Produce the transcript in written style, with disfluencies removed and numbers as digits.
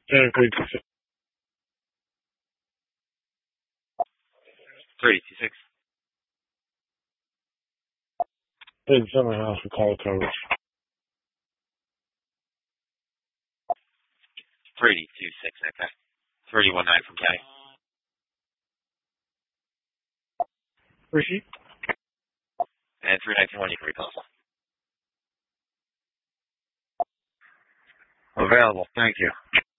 Santa Cruz, 326. big summer house with call coverage. 326, okay. 319 from County. Receipt? And 319 you can recall. Available. Thank you.